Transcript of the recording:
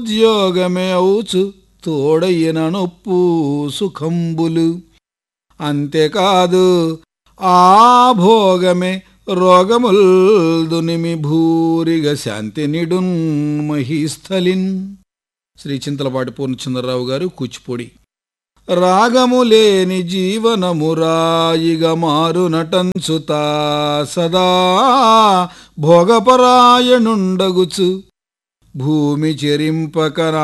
ఉద్యోగమే అవుచు తోడయిన నొప్పు సుఖంబులు. అంతేకాదు ఆ భోగమే రోగముల్దునిమి భూరిగ శాంతి నిడున్ మహీస్థలిన్. శ్రీ చింతలపాటి పూర్ణచంద్రరావు గారు, కూచిపూడి. రాగము లేని జీవనము రాయిగ మారు నటంచుతా సదా భోగపరాయణుండగుచు భూమి చెరింపక